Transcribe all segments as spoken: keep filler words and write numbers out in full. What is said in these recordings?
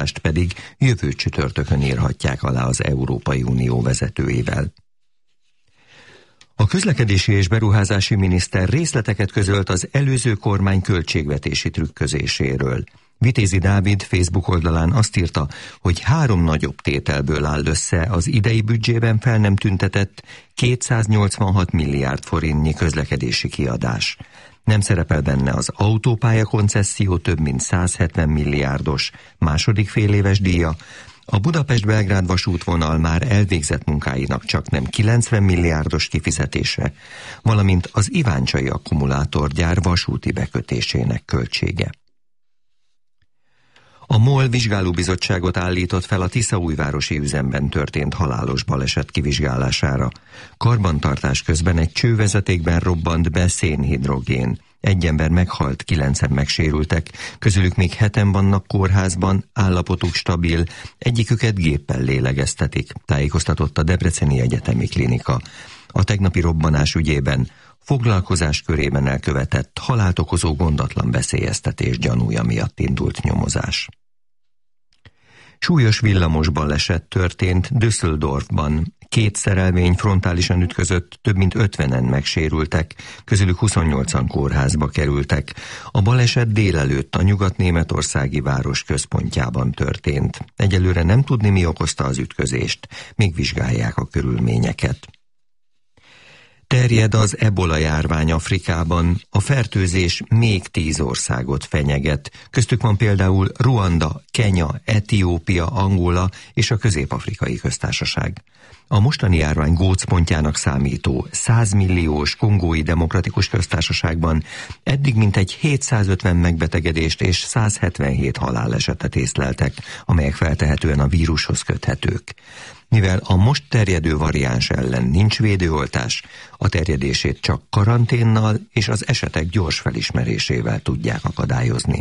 megállapodást pedig jövő csütörtökön írhatják alá az Európai Unió vezetőivel. A közlekedési és beruházási miniszter részleteket közölt az előző kormány költségvetési trükközéséről. Vitézi Dávid Facebook oldalán azt írta, hogy három nagyobb tételből áll össze az idei büdzsében fel nem tüntetett kétszáznyolcvanhat milliárd forintnyi közlekedési kiadás. Nem szerepel benne az autópálya koncesszió több mint százhetven milliárdos második féléves díja, a Budapest-Belgrád vasútvonal már elvégzett munkáinak csak nem kilencven milliárdos kifizetése, valamint az iváncsai akkumulátorgyár vasúti bekötésének költsége. A MOL vizsgálóbizottságot állított fel a Tiszaújvárosi üzemben történt halálos baleset kivizsgálására. Karbantartás közben egy csővezetékben robbant be szénhidrogén. Egy ember meghalt, kilencen megsérültek, közülük még heten vannak kórházban, állapotuk stabil, egyiküket géppel lélegeztetik, tájékoztatott a Debreceni Egyetemi Klinika. A tegnapi robbanás ügyében foglalkozás körében elkövetett halált okozó gondatlan veszélyeztetés gyanúja miatt indult nyomozás. Súlyos villamos baleset történt Düsseldorfban. Két szerelvény frontálisan ütközött, több mint ötvenen megsérültek, közülük huszonnyolcan kórházba kerültek. A baleset délelőtt a nyugat-németországi város központjában történt. Egyelőre nem tudni, mi okozta az ütközést, még vizsgálják a körülményeket. Terjed az ebola járvány Afrikában, a fertőzés még tíz országot fenyeget. Köztük van például Ruanda, Kenya, Etiópia, Angola és a Közép-Afrikai Köztársaság. A mostani járvány gócpontjának számító száz milliós Kongói Demokratikus Köztársaságban eddig mintegy hétszázötven megbetegedést és százhetvenhét halálesetet észleltek, amelyek feltehetően a vírushoz köthetők. Mivel a most terjedő variáns ellen nincs védőoltás, a terjedését csak karanténnal és az esetek gyors felismerésével tudják akadályozni.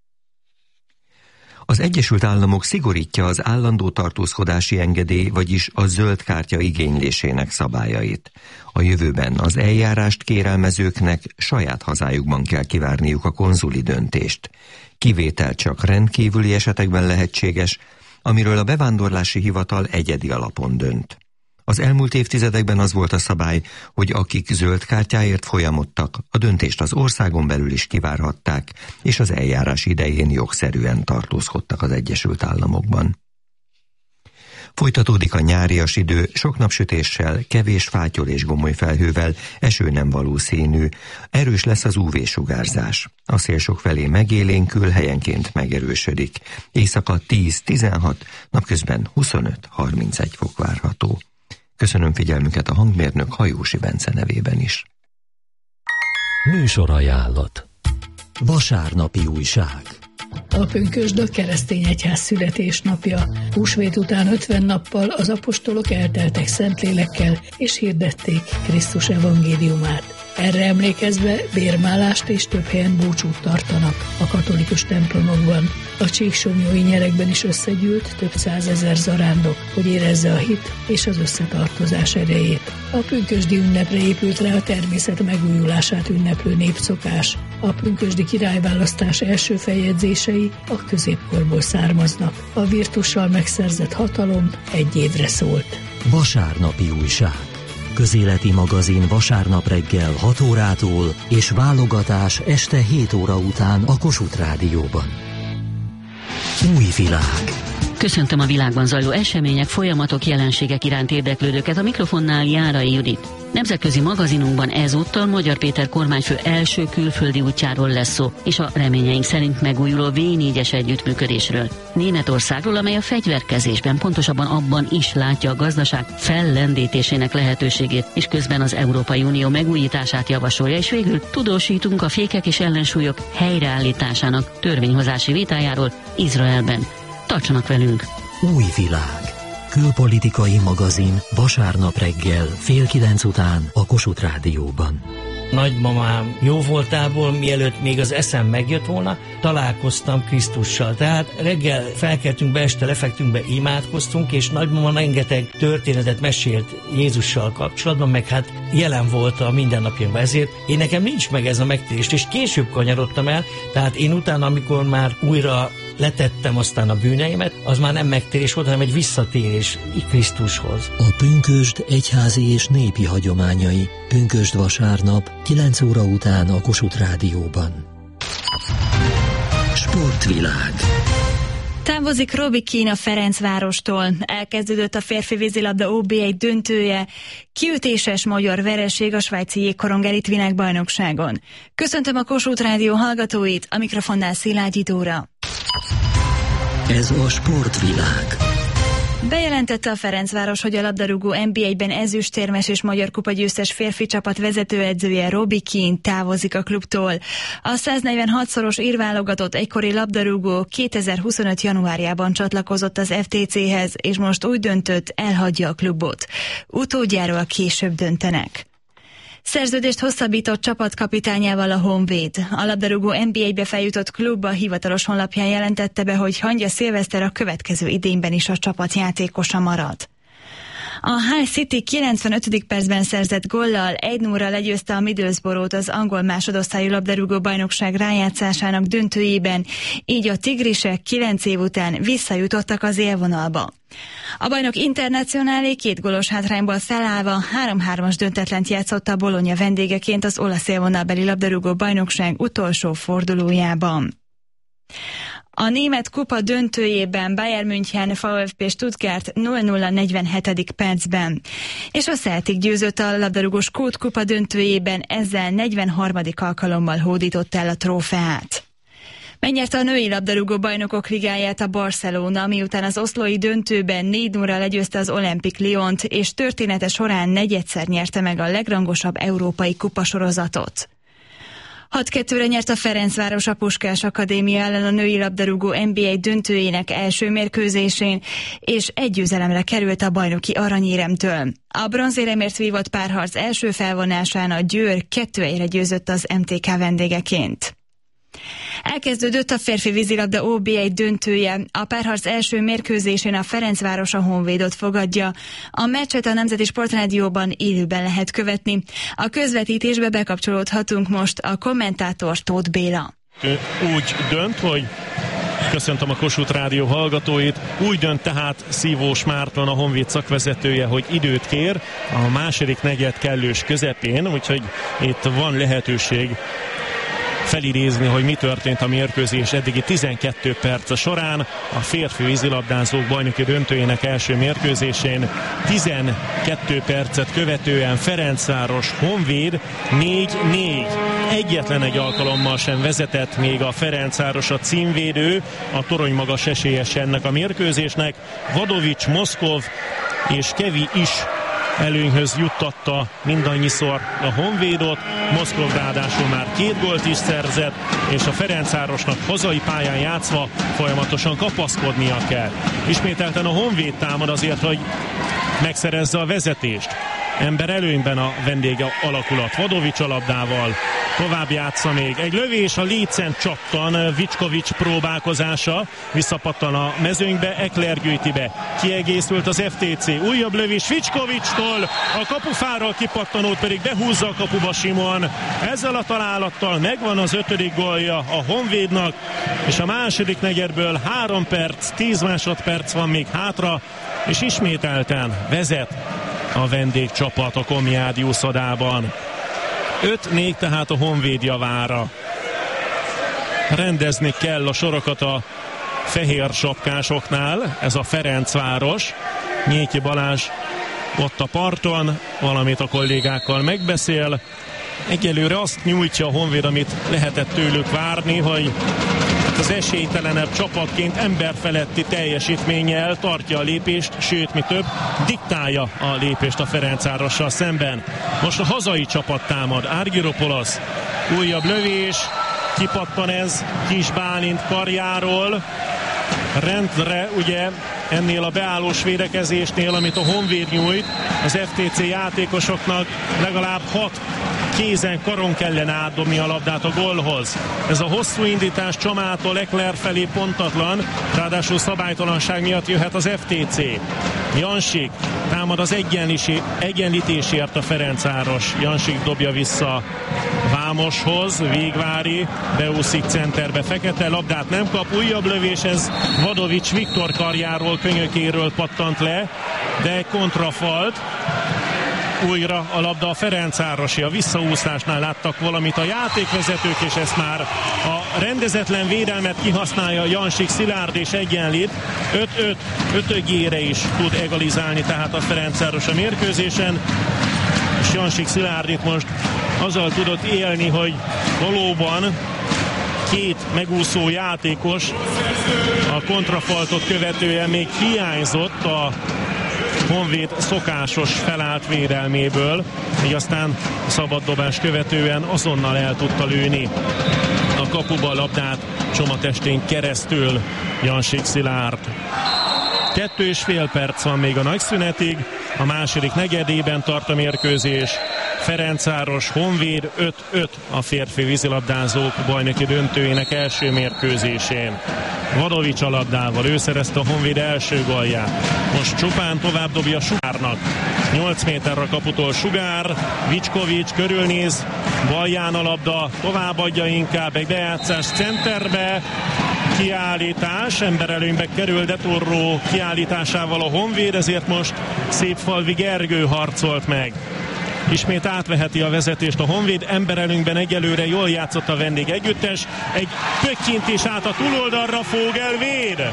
Az Egyesült Államok szigorítja az állandó tartózkodási engedély, vagyis a zöld kártya igénylésének szabályait. A jövőben az eljárást kérelmezőknek saját hazájukban kell kivárniuk a konzuli döntést. Kivétel csak rendkívüli esetekben lehetséges, amiről a bevándorlási hivatal egyedi alapon dönt. Az elmúlt évtizedekben az volt a szabály, hogy akik zöld kártyáért folyamodtak, a döntést az országon belül is kivárhatták, és az eljárás idején jogszerűen tartózkodtak az Egyesült Államokban. Folytatódik a nyárias idő, sok napsütéssel, kevés fátyol és gomoly felhővel, eső nem valószínű, erős lesz az ú vé-sugárzás. A szél sokfelé megélénkül, helyenként megerősödik. Éjszaka tíz-tizenhat, napközben huszonöt-harmincegy fok várható. Köszönöm figyelmüket a hangmérnök Hajósi Bence nevében is. Műsorajánlat. Vasárnapi újság. A pünkösd a keresztény egyház születésnapja. Húsvét után ötven nappal az apostolok elteltek Szentlélekkel, és hirdették Krisztus evangéliumát. Erre emlékezve bérmálást és több helyen búcsút tartanak a katolikus templomokban. A csíksomlyói nyerekben is összegyűlt több százezer zarándok, hogy érezze a hit és az összetartozás erejét. A pünkösdi ünnepre épült rá a természet megújulását ünneplő népszokás. A pünkösdi királyválasztás első feljegyzései a középkorból származnak. A virtussal megszerzett hatalom egy évre szólt. Vasárnapi újság. Közéleti magazin vasárnap reggel hat órától és válogatás este hét óra után a Kossuth Rádióban. Új világ. Köszöntöm a világban zajló események, folyamatok, jelenségek iránt érdeklődőket, a mikrofonnál Járai Judit. Nemzetközi magazinunkban ezúttal Magyar Péter kormányfő első külföldi útjáról lesz szó, és a reményeink szerint megújuló vé négyes együttműködésről. Németországról, amely a fegyverkezésben, pontosabban abban is látja a gazdaság fellendítésének lehetőségét, és közben az Európai Unió megújítását javasolja, és végül tudósítunk a fékek és ellensúlyok helyreállításának törvényhozási vitájáról Izraelben. Tartsanak velünk! Új világ. Külpolitikai magazin vasárnap reggel fél kilenc után a Kossuth Rádióban. Nagymamám jó voltából, mielőtt még az eszem megjött volna, találkoztam Krisztussal. Tehát reggel felkeltünk be, este lefektünk be, imádkoztunk, és nagymama rengeteg történetet mesélt Jézussal kapcsolatban, meg hát jelen volt a mindennapjainkban. Ezért én nekem nincs meg ez a megtérést, és később kanyarodtam el, tehát én utána, amikor már újra letettem aztán a bűneimet, az már nem megtérés volt, hanem egy visszatérés Krisztushoz. A pünkösd egyházi és népi hagyományai. Pünkösd vasárnap, kilenc óra után a Kossuth Rádióban. Sportvilág. Távozik Robbie Keane a Ferencvárostól. Elkezdődött a férfi vízilabda ó bé egy döntője. Kiütéses magyar vereség a svájci jégkorong elit világbajnokságon. Köszöntöm a Kossuth Rádió hallgatóit, a mikrofonnál Szilágyi Dóra. Ez a Sportvilág. Bejelentette a Ferencváros, hogy a labdarúgó en bé egyben ezüstérmes és magyar kupa győztes férfi csapat vezetőedzője Robbie Keane távozik a klubtól. A száznegyvenhatszoros írválogatott egykori labdarúgó kétezer-huszonöt januárjában csatlakozott az ef té céhez, és most úgy döntött, elhagyja a klubot. Utódjáról később döntenek. Szerződést hosszabbított csapatkapitányával a Honvéd. A labdarúgó en bé egybe feljutott klubba hivatalos honlapján jelentette be, hogy Hangya Szilveszter a következő idényben is a csapat játékosa marad. A Hull City kilencvenötödik percben szerzett góllal egy nullra legyőzte a Middlesbrough-t az angol másodosztályú labdarúgó bajnokság rájátszásának döntőjében, így a tigrisek kilenc év után visszajutottak az élvonalba. A bajnok Internacionálé két gólos hátrányból felállva három-hármas döntetlent játszott a Bologna vendégeként az olasz élvonalbeli labdarúgó bajnokság utolsó fordulójában. A német kupa döntőjében Bayern München VfB Stuttgart nulla nulla negyvenhetedik percben, és a Celtic győzött a labdarúgó skót kupa döntőjében, ezzel negyvenharmadik alkalommal hódított el a trófeát. Megnyerte a női labdarúgó bajnokok ligáját a Barcelona, miután az oszlói döntőben négy nullra legyőzte az Olympique Lyont, és története során negyedszer nyerte meg a legrangosabb európai kupasorozatot. hat kettőre nyert a Ferencváros a Puskás Akadémia ellen a női labdarúgó en bé egy döntőjének első mérkőzésén, és egy győzelemre került a bajnoki aranyéremtől. A bronzéremért vívott párharc első felvonásán a Győr kettő egyre győzött az em té ká vendégeként. Elkezdődött a férfi vízilabda ó bé egy döntője. A párharc első mérkőzésén a Ferencváros a Honvédot fogadja. A meccset a Nemzeti Sportrádióban élőben lehet követni. A közvetítésbe bekapcsolódhatunk most, a kommentátor Tóth Béla. Úgy dönt, hogy köszöntöm a Kossuth Rádió hallgatóit. Úgy dönt tehát Szívós Márton, a Honvéd szakvezetője, hogy időt kér a második negyed kellős közepén, úgyhogy itt van lehetőség felidézni, hogy mi történt a mérkőzés eddigi tizenkét perc során. A férfi vízilabdázók bajnoki döntőjének első mérkőzésén tizenkét percet követően Ferencváros Honvéd négy négy. Egyetlen egy alkalommal sem vezetett még a Ferencváros, a címvédő, a torony magas esélyes ennek a mérkőzésnek. Vadovics, Moszkov és Kevi is előnyhöz juttatta mindannyiszor a Honvédot. Moszkov ráadásul már két gólt is szerzett, és a Ferencvárosnak hazai pályán játszva folyamatosan kapaszkodnia kell. Ismételten a Honvéd támad azért, hogy megszerezze a vezetést. Ember előnyben a vendége alakulat. Vadovics a labdával tovább játsza még. Egy lövés a lécen csattan, Vicskovics próbálkozása, visszapattan a mezőnybe, Ekler gyűjti be. Kiegészült az ef té cé, újabb lövés Vicskovics-tól, a kapufáról kipattanót pedig behúzza a kapuba Simon. Ezzel a találattal megvan az ötödik gólja a Honvédnak, és a második negyedből három perc, tíz másodperc van még hátra, és ismételten vezet a vendégcsapat a Komjádi úszodában. öt négy tehát a Honvéd javára. Rendezni kell a sorokat a fehér sapkásoknál, ez a Ferencváros. Nyéki Balázs ott a parton, valamit a kollégákkal megbeszél. Egyelőre azt nyújtja a Honvéd, amit lehetett tőlük várni, hogy az esélytelenebb csapatként emberfeletti teljesítménnyel tartja a lépést, sőt, mi több, diktálja a lépést a Ferencvárossal szemben. Most a hazai csapat támad, Argyropoulos, újabb lövés, kipattan ez Kis Bálint karjáról, rendre ugye ennél a beállós védekezésnél, amit a Honvéd nyújt, az ef té cé játékosoknak legalább hat kézen, karon kellene átdobni a labdát a gólhoz. Ez a hosszú indítás Csamától Ekler felé pontatlan, ráadásul szabálytalanság miatt jöhet az ef té cé. Jansik támad az egyenlítésért a Ferencváros. Jansik dobja vissza Ámoshoz, Végvári beúszik centerbe, Fekete, labdát nem kap, újabb lövés, ez Vadovics Viktor karjáról, könyökéről pattant le, de kontrafalt. Újra a labda a Ferencvárosi, a visszaúszásnál láttak valamit a játékvezetők, és ezt már a rendezetlen védelmet kihasználja Jansik Szilárd, és egyenlít. öt öt, ötögére is tud egalizálni tehát a Ferencváros a mérkőzésen, és Jansik Szilárd itt most azzal tudott élni, hogy valóban két megúszó játékos a kontrafaltot követően még hiányzott a Honvéd szokásos felállt védelméből, így aztán szabaddobás követően azonnal el tudta lőni a kapuba a labdát csomatestén keresztül Jansik Szilárd. Kettő és fél perc van még a nagyszünetig, a második negyedében tart a mérkőzés. Ferencváros Honvéd öt öt a férfi vízilabdázók bajnoki döntőjének első mérkőzésén. Vadovics a labdával, ő szerezte a Honvéd első gólját. Most csupán tovább dobja Sugárnak. nyolc méterre a kaputól Sugár, Vicskovics körülnéz, balján a labda, továbbadja inkább egy bejátszás centerbe, kiállítás, emberelőnybe kerül De Torró kiállításával a Honvéd, ezért most Szépfalvi Gergő harcolt meg. Ismét átveheti a vezetést a Honvéd, emberelőnyben egyelőre jól játszott a vendég együttes, egy pökkintés át a túloldalra, Fogel véd.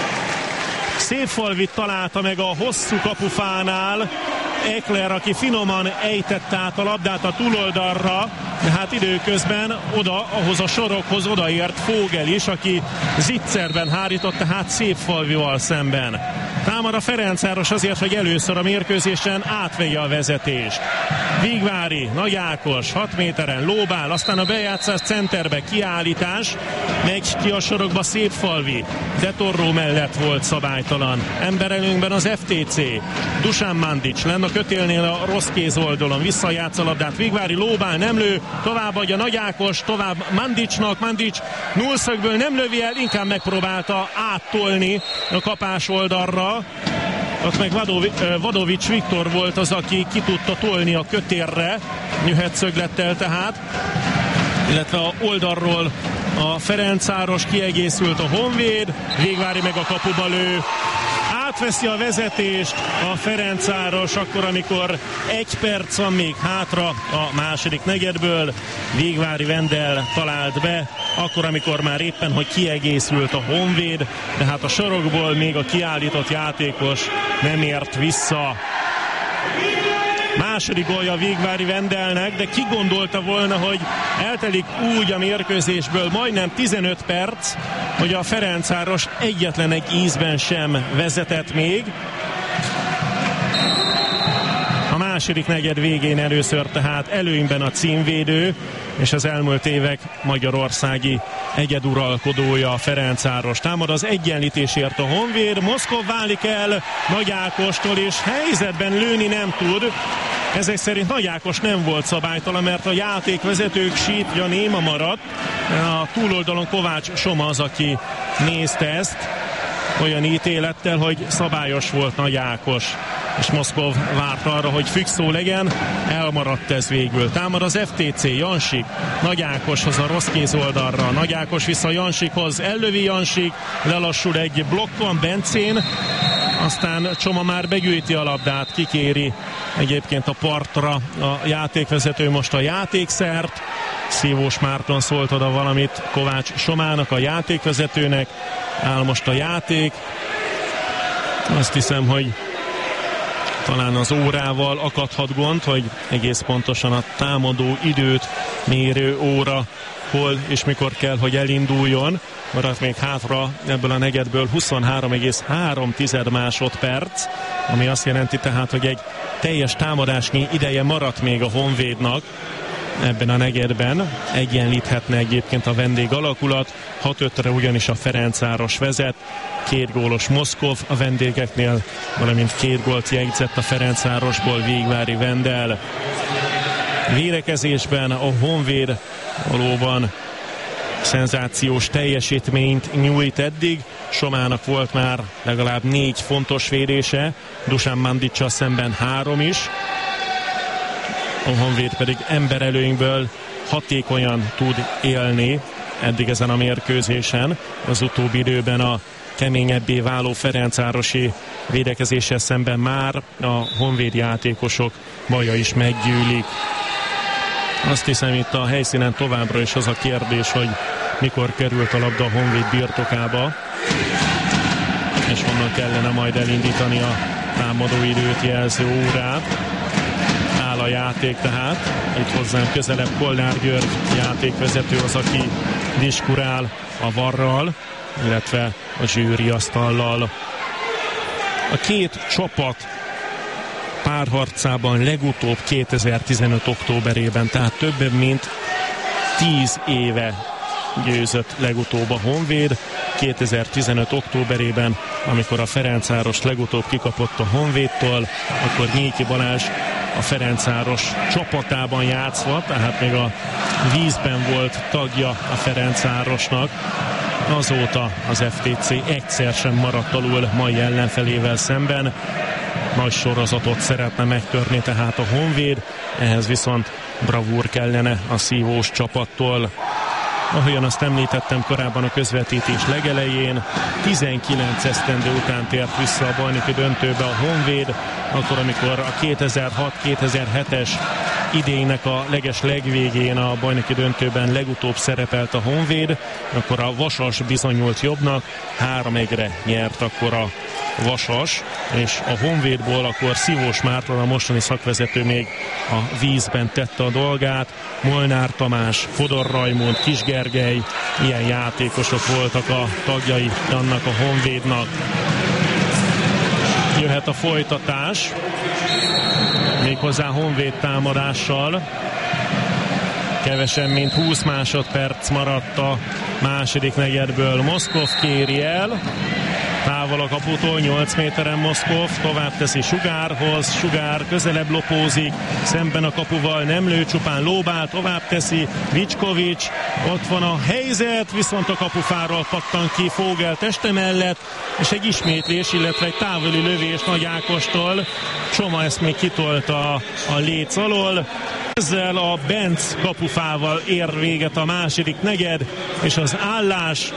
Szépfalvit találta meg a hosszú kapufánál Ekler, aki finoman ejtette át a labdát a túloldalra, de hát időközben oda, ahhoz a sorokhoz odaért Fogel is, aki zicserben hárított, tehát Szépfalvival szemben. Támad a Ferencváros azért, hogy először a mérkőzésen átvegye a vezetést. Végvári, Nagy Ákos, hat méteren lóbál, aztán a bejátszás centerbe, kiállítás, megy ki a sorokba Szépfalvi. De Torró mellett volt szabálytalan. Emberelőnkben az ef té cé. Dusan Mandic lenne a kötélnél a rossz kéz oldalon, visszajátsz a labdát. Végvári lóbál, nem lő, továbbadja Nagy Ákos, tovább Mandicnak, Mandic nullszögből nem lövi el, inkább megpróbálta áttolni a kapás oldalra. Ott meg Vadovics Viktor volt az, aki ki tudta tolni a kötérre, nyühet szöglettel tehát, illetve a oldalról a Ferencváros, kiegészült a Honvéd, Végvári meg a kapuba lő. Átveszi a vezetést a Ferencváros akkor, amikor egy perc van még hátra a második negyedből. Végvári Vendel talált be, akkor, amikor már éppen, hogy kiegészült a Honvéd, de hát a sorokból még a kiállított játékos nem ért vissza. Második gólja Végvári Vendelnek, de ki gondolta volna, hogy eltelik úgy a mérkőzésből majdnem tizenöt perc, hogy a Ferencváros egyetlen egy ízben sem vezetett még. A második negyed végén először tehát előnyben a címvédő, és az elmúlt évek magyarországi egyeduralkodója a Ferencváros. Támad az egyenlítésért a Honvéd, Moszkov válik el Nagy Ákostól, és helyzetben lőni nem tud. Ezek szerint Nagy Ákos nem volt szabálytalan, mert a játékvezetők sítja néma maradt. A túloldalon Kovács Soma az, aki nézte ezt olyan ítélettel, hogy szabályos volt Nagy Ákos, és Moszkov várt arra, hogy fixó legyen, elmaradt ez végül. Támad az ef té cé, Jansik, Nagy Ákoshoz a rossz kéz oldalra, Nagy Ákos vissza Jansikhoz, ellövi Jansik, lelassul egy blokkon Bencén, aztán Csoma már begyűjti a labdát, kikéri egyébként a partra a játékvezető most a játékszert. Szívós Márton szólt oda valamit Kovács Somának, a játékvezetőnek. Áll most a játék. Azt hiszem, hogy talán az órával akadhat gond, hogy egész pontosan a támadó időt mérő óra hol és mikor kell, hogy elinduljon. Maradt még hátra ebből a negyedből huszonhárom egész három másodperc, ami azt jelenti tehát, hogy egy teljes támadásnyi ideje maradt még a Honvédnak ebben a negyedben. Egyenlíthetne egyébként a vendég alakulat, hat ötre ugyanis a Ferencváros vezet, két gólos Moszkov a vendégeknél, valamint két gólt jegyzett a Ferencvárosból Végvári Vendel. Védekezésben a Honvéd valóban szenzációs teljesítményt nyújt eddig. Somának volt már legalább négy fontos védése, Dusan Mandicsal szemben három is. A Honvéd pedig emberelőnyből hatékonyan tud élni eddig ezen a mérkőzésen. Az utóbbi időben a keményebbé váló ferencvárosi védekezéssel szemben már a honvéd játékosok baja is meggyűlik. Azt hiszem, itt a helyszínen továbbra is az a kérdés, hogy mikor került a labda a honvéd birtokába, és honnan kellene majd elindítani a támadó időt jelző órát. Áll a játék tehát. Itt hozzám közelebb Kolnár György játékvezető az, aki diskurál a varral, illetve a zsűri asztallal. A két csapat párharcában legutóbb kétezer-tizenöt októberében, tehát több mint tíz éve győzött legutóbb a Honvéd. kétezer-tizenöt októberében, amikor a Ferencváros legutóbb kikapott a Honvédtól, akkor Nyéki Balázs a Ferencváros csapatában játszva, tehát még a vízben volt tagja a Ferencvárosnak. Azóta az ef té cé egyszer sem maradt alul mai ellenfelével szemben. Nagy sorozatot szeretne megtörni tehát a Honvéd, ehhez viszont bravúr kellene a szívós csapattól. Ahogyan azt említettem korábban a közvetítés legelején, tizenkilenc esztendő után tért vissza a bajnoki döntőbe a Honvéd, akkor, amikor a kétezer-hat kétezer-hetes idénynek a leges legvégén a bajnoki döntőben legutóbb szerepelt a Honvéd, akkor a Vasas bizonyult jobbnak, három egyre nyert akkor a Vasas, és a Honvédból akkor Szívós Márton, a mostani szakvezető még a vízben tette a dolgát. Molnár Tamás, Fodor Rajmond, Kis Gergely, ilyen játékosok voltak a tagjai annak a Honvédnak. Jöhet a folytatás, méghozzá Honvéd támadással. Kevesen, mint húsz másodperc maradt a második negyedből. Moszkov kéri el, távol a kaputól, nyolc méteren Moszkov, tovább teszi Sugárhoz, Sugár közelebb lopózik, szemben a kapuval, nem lő, csupán lóbál, tovább teszi Vicskovics, ott van a helyzet, viszont a kapufáról pattan ki Fogel teste mellett, és egy ismétlés, illetve egy távoli lövés Nagy Ákostól. Csoma ezt még kitolta a léc alól. Ezzel a Benc kapufával ér véget a második negyed, és az állás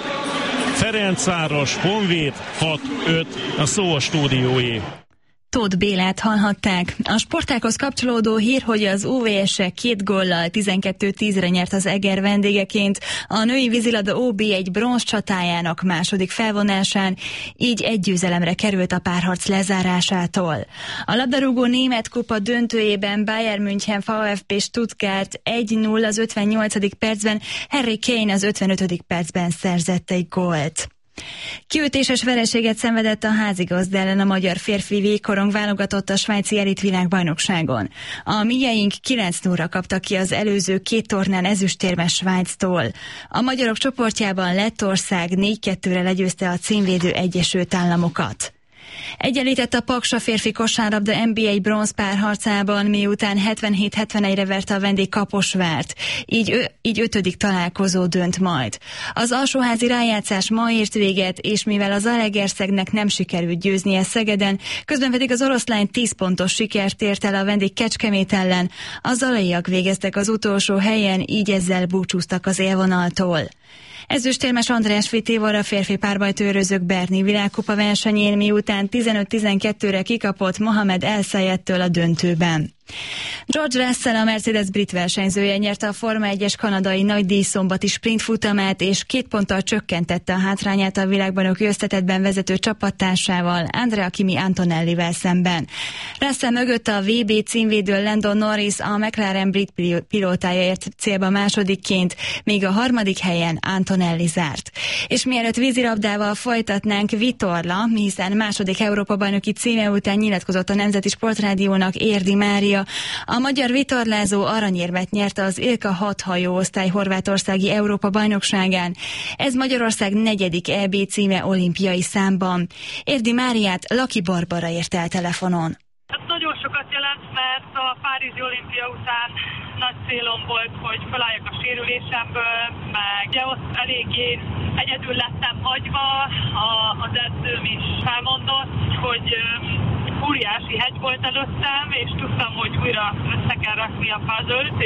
Ferencváros Honvéd hat öt, a szó a stúdióé. Tóth Bélát hallhatták. A sportághoz kapcsolódó hír, hogy az u vé es-e két góllal tizenkettő tízre nyert az Eger vendégeként a női vízilabda ó bé egy bronz csatájának második felvonásán, így egy győzelemre került a párharc lezárásától. A labdarúgó német kupa döntőjében Bayern München VfB Stuttgart egy null az ötvennyolcadik percben, Harry Kane az ötvenötödik percben szerzett egy gólt. Kiütéses vereséget szenvedett a házigazda ellen a magyar férfi végkorong válogatott a svájci elitvilágbajnokságon. A mieink kilenc nullra kaptak ki az előző két tornán ezüstérmes Svájctól. A magyarok csoportjában Lettország négy kettőre legyőzte a címvédő Egyesült Államokat. Egyenlített a Paksa férfi kosárlabda en bé egy bronz párharcában, miután hetvenhét hetvenegyre verte a vendég Kaposvárt. Így, ö, így ötödik találkozó dönt majd. Az alsóházi rájátszás ma ért véget, és mivel az Zalaegerszegnek nem sikerült győznie Szegeden, közben pedig az oroszlány tíz pontos sikert ért el a vendég Kecskemét ellen, a zalaiak végeztek az utolsó helyen, így ezzel búcsúztak az élvonaltól. Ezüstérmes András Vitévor a férfi párbajtőrözők Berni világkupa versenyén, miután tizenöt tizenkettőre kikapott Mohamed El Sayeddtől a döntőben. George Russell, a Mercedes brit versenyzője nyerte a Forma egyes kanadai nagydíj szombati sprint futamát, és két ponttal csökkentette a hátrányát a világbajnoki összetettben vezető csapattársával, Andrea Kimi Antonellivel szemben. Russell mögött a vé bé címvédő Landon Norris, a McLaren brit pilótája ért célba másodikként, míg a harmadik helyen Antonelli zárt. És mielőtt vízilabdával folytatnánk, Vitorla, hiszen második Európa-bajnoki címe után nyilatkozott a Nemzeti Sportrádiónak Érdi Mária. A magyar vitorlázó aranyérmet nyerte az Ilka hat hajóosztály horvátországi Európa-bajnokságán. Ez Magyarország negyedik é bé címe olimpiai számban. Érdi Máriát Laki Barbara ért el telefonon. Hát nagyon sokat jelent, mert a Párizsi olimpia után nagy célom volt, hogy felálljak a sérülésemből, meg ugye ott eléggé egyedül lettem hagyva, a, az edzőm is felmondott, hogy óriási hegy volt előttem, és tudtam, hogy újra össze kell rakni a puzzle-t, és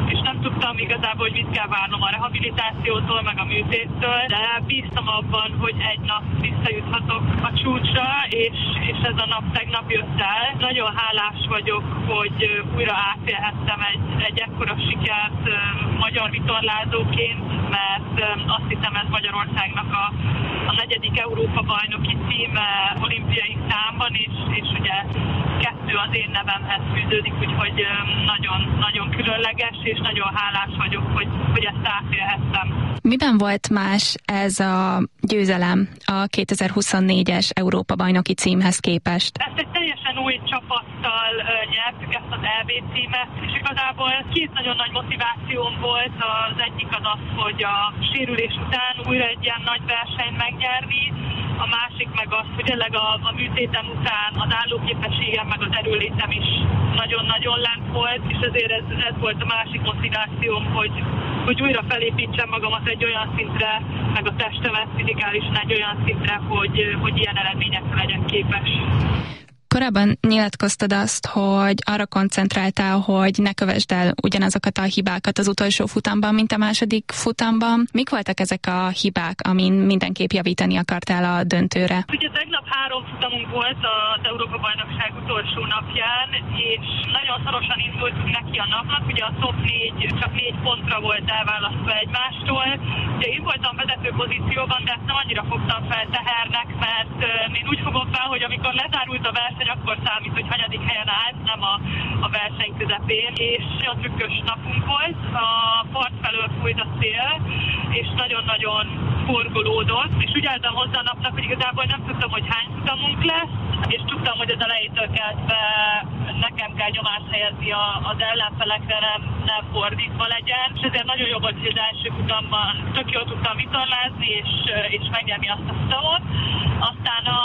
és nem tudtam igazából, hogy mit kell várnom a rehabilitációtól, meg a műtéttől, de bíztam abban, hogy egy nap visszajuthatok a csúcsra, és, és ez a nap tegnap jött el. Nagyon hálás vagyok, hogy újra átélhettem egy, egy ekkora sikert magyar vitorlázóként, mert azt hiszem, ez Magyarországnak a, a negyedik Európa-bajnoki címe olimpiai számban, és, és ugye kettő az én nevemhez fűződik, úgyhogy nagyon, nagyon különleges, és nagyon hálás vagyok, hogy, hogy ezt átélhettem. Miben volt más ez a győzelem a kétezer-huszonnégyes Európa-bajnoki címhez képest? Ezt egy teljesen új csapattal nyertük, ezt az é bé címet, és igazából két nagyon nagy motivációm volt. Az egyik az az, hogy a sérülés után újra egy ilyen nagy versenyt megnyerni, a másik meg az, hogy tényleg a, a műtétem után az állóképességem meg az erőlétem is nagyon-nagyon lent volt, és ezért ez, ez volt a másik motivációm, hogy, hogy újra felépítsem magamat egy olyan szintre, meg a testemet fizikálisan egy olyan szintre, hogy, hogy ilyen eredményekre legyek képes. Korábban nyilatkoztad azt, hogy arra koncentráltál, hogy ne kövesd el ugyanazokat a hibákat az utolsó futamban, mint a második futamban. Mik voltak ezek a hibák, amin mindenképp javítani akartál a döntőre? Ugye tegnap három futamunk volt az Európa-bajnokság utolsó napján, és nagyon szorosan indultunk neki a napnak. Ugye a top négy csak négy pontra volt elválasztva egymástól. Ugye én voltam vezető pozícióban, de ezt nem annyira fogtam fel tehernek, mert én úgy fogom fel, hogy amikor lezárult a verseny, akkor számít, hogy hanyadik helyen állt, nem a, a verseny közepén, és nagyon trükkös napunk volt. A part felől fújt a szél, és nagyon-nagyon forgolódott, és úgy álltam hozzá a napnak, hogy igazából nem tudtam, hogy hány futamunk lesz, és tudtam, hogy az elejétől kezdve nekem kell nyomást helyezni az ellenfelekre, nem, nem fordítva legyen, és ezért nagyon jó volt, hogy az első futamban tök jól tudtam vitorlázni, és, és megnyerni azt a futamot. Aztán a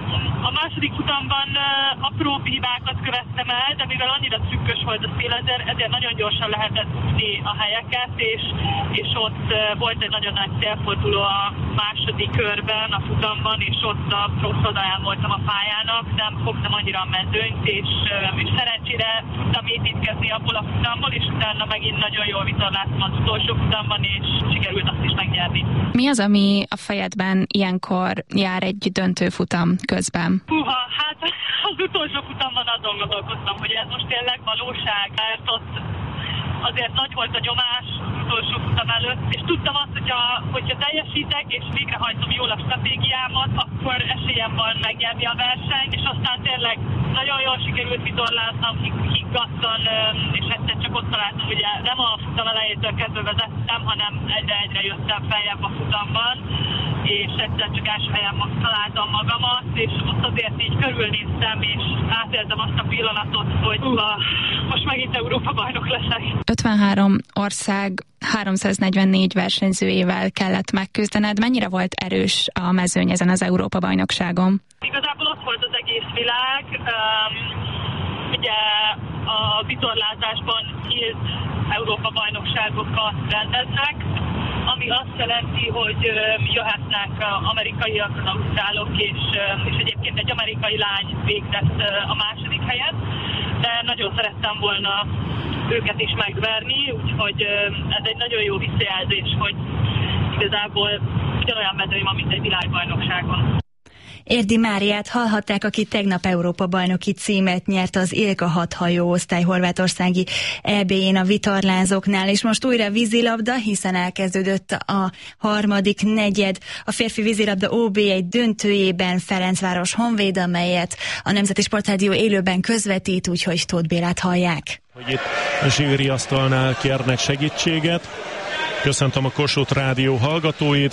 A második futamban uh, apró hibákat követtem el, de mivel annyira trükkös volt a szél, ezért, ezért nagyon gyorsan lehetett bukni a helyeket, és, és ott uh, volt egy nagyon nagy szélforduló a második körben, a futamban, és ott a rossz oldalán voltam a pályának, nem fogtam annyira a mezőnyt, és, uh, és szerencsére tudtam építkezni abból a futamból, és utána megint nagyon jól vitorláztam az utolsó futamban, és sikerült azt is megnyerni. Mi az, ami a fejedben ilyenkor jár egy döntőfutam közben? Húha, hát az utolsó futamban azon gondolkoztam, hogy ez most tényleg valóság, mert ott azért nagy volt a nyomás az utolsó futam előtt, és tudtam azt, hogyha, hogyha teljesítek és végrehajtom jól a stratégiámat, akkor esélyem van megnyerni a versenyt, és aztán tényleg nagyon jól sikerült vitorláznom, higgadtan, és egyszer csak ott találtam, ugye nem a futam elejétől kezdve vezettem, hanem egyre-egyre jöttem feljebb a futamban, és egyszer csak első helyen találtam magamat, és ott azért így körülnéztem, és átéltem azt a pillanatot, hogy uha, most megint Európa-bajnok leszek. ötvenhárom ország háromszáznegyvennégy versenyzőjével kellett megküzdened. Mennyire volt erős a mezőny ezen az Európa-bajnokságon? Igazából ott volt az egész világ. Um, ugye a vitorlázásban nyílt Európa-bajnokságokat rendeznek, ami azt jelenti, hogy jöhetnek amerikaiak, az ausztrálok, és, és egyébként egy amerikai lány végzett a második helyen, de nagyon szerettem volna őket is megverni, úgyhogy ez egy nagyon jó visszajelzés, hogy igazából ugyanolyan mezőny van, mint egy világbajnokságon. Érdi Máriát hallhatták, aki tegnap Európa-bajnoki címet nyert az Ilka hat-hajó osztály horvátországi é bé-n a vitorlázóknál, és most újra vízilabda, hiszen elkezdődött a harmadik negyed. A férfi vízilabda ó bé egy döntőjében Ferencváros Honvéd, amelyet a Nemzeti Sportrádió élőben közvetít, úgyhogy Tóth Bélát hallják. Hogy itt a zsűri asztalnál kérnek segítséget. Köszöntöm a Kossuth Rádió hallgatóit.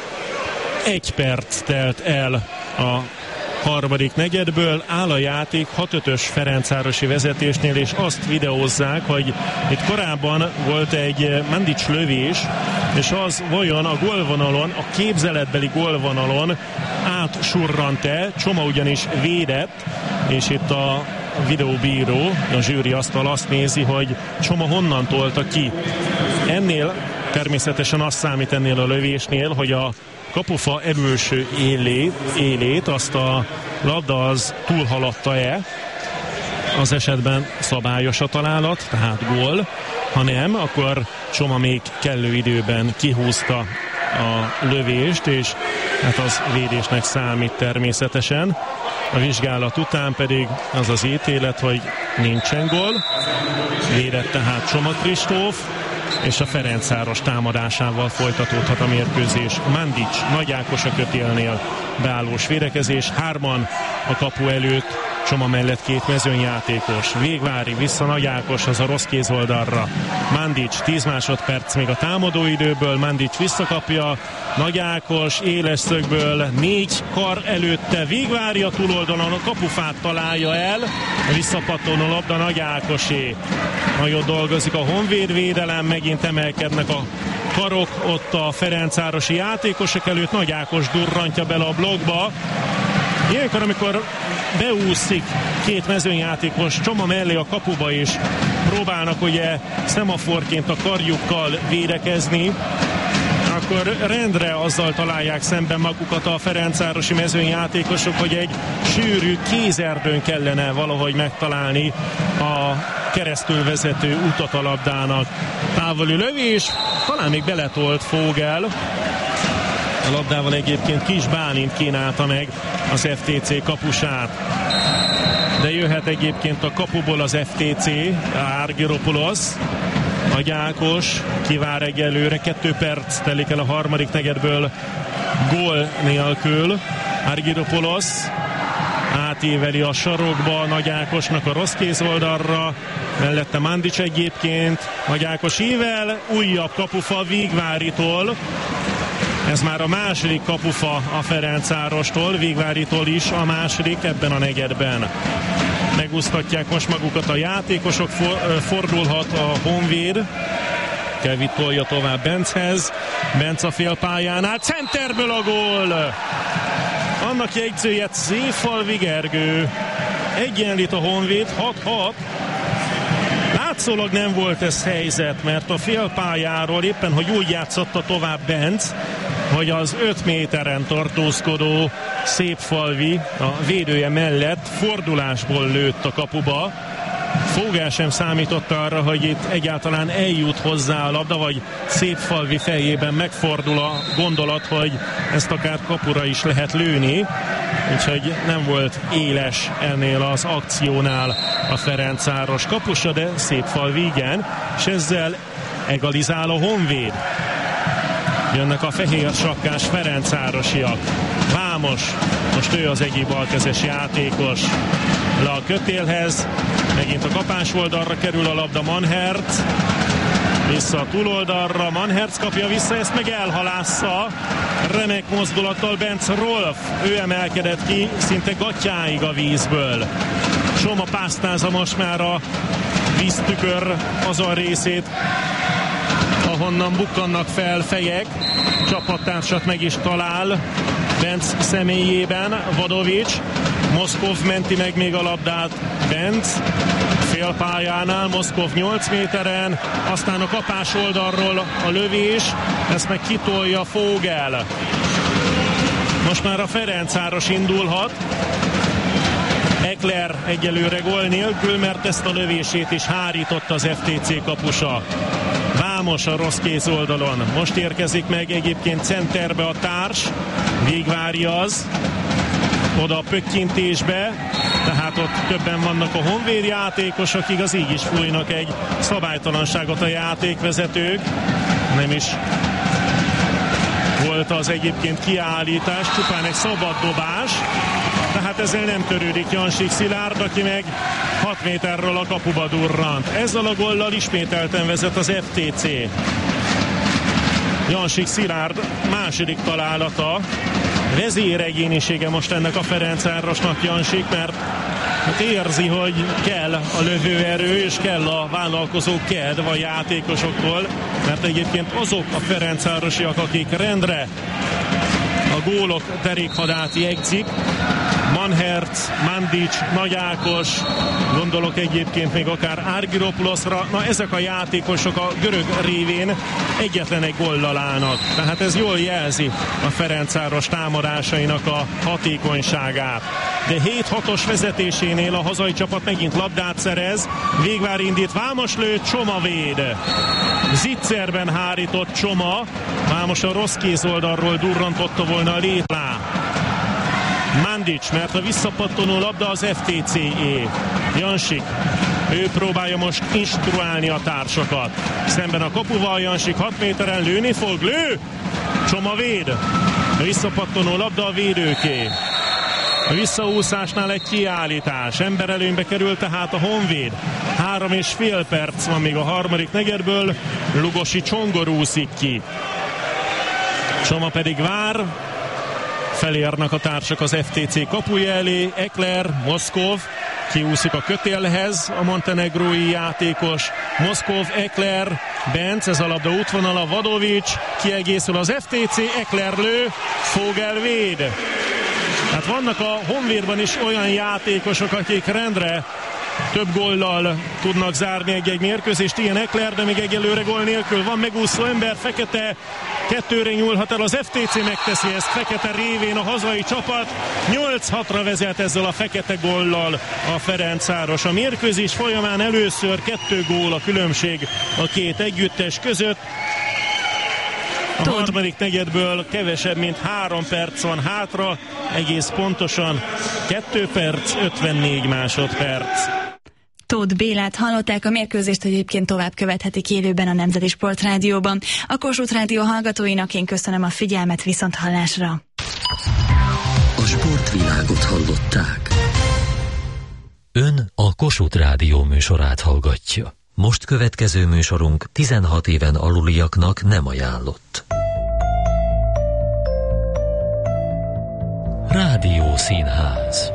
Egy perc telt el a harmadik negyedből, áll a játék hat ötös Ferencvárosi vezetésnél, és azt videózzák, hogy itt korábban volt egy Mandic lövés, és az vajon a gólvonalon, a képzeletbeli gólvonalon átsurrant-e, Csoma ugyanis védett, és itt a videóbíró, a zsűri asztal azt nézi, hogy Csoma honnan tolta ki. Ennél természetesen azt számít ennél a lövésnél, hogy a kapufa emülső élét, élét, azt a labda az túlhaladta-e, az esetben szabályos a találat, tehát gól. Ha nem, akkor Csoma még kellő időben kihúzta a lövést, és hát az védésnek számít természetesen. A vizsgálat után pedig az az ítélet, hogy nincsen gól. Védett tehát Csoma Kristóf, és a Ferencváros támadásával folytatódhat a mérkőzés. Mandic, Nagy Ákos a Kötélnél beállós védekezés, hárman a kapu előtt, Csoma mellett két mezőnyjátékos. Végvári vissza Nagy Ákos, az a rossz kézoldalra. Mandic, tíz másodperc még a támadóidőből, Mandic visszakapja, Nagy Ákos éles szögből, négy kar előtte, Végvári a túloldalon, a kapufát találja el, visszapattanó labda Nagy Ákosé. Nagyon dolgozik a Honvéd védelem, megint emelkednek a karok ott a ferencvárosi játékosok előtt, Nagy Ákos durrantja bele a blokkba. Ilyenkor, amikor beúszik két mezőnyjátékos Csoma mellé a kapuba, és próbálnak ugye szemaforként a karjukkal védekezni, akkor rendre azzal találják szemben magukat a ferencvárosi mezőnyjátékosok, hogy egy sűrű kézerdőn kellene valahogy megtalálni a keresztül vezető utat a labdának. Távoli lövés, talán még beletolt Fogel. A labdával egyébként Kis Bálint kínálta meg az ef té cé kapusát. De jöhet egyébként a kapuból az ef té cé, Argyropoulos. Nagy Ákos kivár egyelőre, kettő perc telik el a harmadik negyedből gól nélkül. Argyropoulos átíveli a sarokba Nagy Ákosnak a rossz kézoldalra, mellette Mandic egyébként, Nagy Ákos ível, újabb kapufa Végváritól. Ez már a második kapufa a Ferencvárostól, Végváritól is a második ebben a negyedben. Megúsztatják most magukat a játékosok, fordulhat a Honvéd. Kevin tolja tovább Benchez. Benc a félpályánál, centerből a gól! Annak jegyzője Céfalvi Gergő. Egyenlít a Honvéd, hat hat. Látszólag nem volt ez helyzet, mert a félpályáról éppen, hogy úgy játszotta tovább Benc, hogy az öt méteren tartózkodó Szépfalvi a védője mellett fordulásból lőtt a kapuba. Fogel sem számított arra, hogy itt egyáltalán eljut hozzá a labda, vagy Szépfalvi fejében megfordul a gondolat, hogy ezt akár kapura is lehet lőni. Úgyhogy nem volt éles ennél az akciónál a Ferencváros kapusa, de Szépfalvi igen, és ezzel egalizál a Honvéd. Jönnek a fehér sakkás ferencvárosiak. Vámos, most ő az egyik balkezes játékos. Le a Kötélhez, megint a kapás oldalra kerül a labda, Manhertz. Vissza a túloldalra, Manhertz kapja vissza, ezt meg elhalásza. Remek mozdulattal Benc Rolf, ő emelkedett ki szinte gatyáig a vízből. Csoma pásztázza most már a víztükör azon részét, ahonnan bukkannak fel fejek. Csapattársat meg is talál Benc személyében, Vadovics. Moszkov menti meg még a labdát, Benc félpályánál, Moszkov nyolc méteren, aztán a kapás oldalról a lövés, ezt meg kitolja Fogel. Most már a Ferencváros indulhat. Ekler egyelőre gól nélkül, mert ezt a lövését is hárított az ef té cé kapusa. Vámos a rossz kéz oldalon. Most érkezik meg egyébként centerbe a társ. Végvári az. Oda a pökkintésbe. Tehát ott többen vannak a Honvéd játékosok, igaz, így is fújnak egy szabálytalanságot a játékvezetők. Nem is volt az egyébként kiállítás, csupán egy szabad dobás. Tehát ezzel nem törődik Jansik Szilárd, aki meg hat méterről a kapuba durrant. Ezzel a góllal ismételten vezet az ef té cé. Jansik Szilárd második találata. Vezéregyénisége most ennek a Ferencvárosnak Jansik, mert hát érzi, hogy kell a lövőerő, és kell a vállalkozó kedv a játékosoktól, mert egyébként azok a ferencvárosiak, akik rendre a gólok derékhadát jegyzik. Manherc, Mandic, Nagy Ákos, gondolok egyébként még akár Argyropouloszra, na ezek a játékosok a görög révén egyetlen egy góllal állnak. Tehát ez jól jelzi a Ferencváros támadásainak a hatékonyságát. De hét hatos vezetésénél a hazai csapat megint labdát szerez, Végvár indít, Vámos lő, Csoma véd. Zitzerben hárított Csoma, Vámos a rossz kézoldalról durrantotta volna a létlá. Mandic, mert a visszapattanó labda az ef té cé-é. Jansik, ő próbálja most instruálni a társakat. Szemben a kapuval, Jansik hat méteren lőni fog, lő! Csoma véd. A visszapattanó labda a védőké. A visszaúszásnál egy kiállítás. Emberelőnybe került tehát a Honvéd. Három és fél perc van még a harmadik negyedből. Lugosi Csongor úszik ki. Csoma pedig vár. Felérnek a társak az ef té cé kapuja elé. Ekler, Moszkov kiúszik a kötélhez a montenegrói játékos. Moszkov, Ekler, Benc, ez a labda útvonala, Vadovics, kiegészül az ef té cé, Ekler lő, Fogel véd. Tehát vannak a Honvédban is olyan játékosok, akik rendre több góllal tudnak zárni egy-egy mérkőzést, ilyen Ekler, de még egyelőre gól nélkül van megúszó ember, Fekete kettőre nyúlhat el, az ef té cé megteszi ezt, Fekete révén a hazai csapat, nyolc hatra vezet ezzel a Fekete góllal a Ferencváros. A mérkőzés folyamán először kettő gól a különbség a két együttes között. A harmadik negyedből kevesebb, mint három perc van hátra, egész pontosan kettő perc, ötvennégy másodperc. Tóth Bélát hallották, a mérkőzést egyébként tovább követhetik élőben a Nemzeti Sportrádióban. A Kossuth Rádió hallgatóinak én köszönöm a figyelmet, viszont hallásra. A sportvilágot hallották. Ön a Kossuth Rádió műsorát hallgatja. Most következő műsorunk tizenhat éven aluliaknak nem ajánlott. Rádió Színház.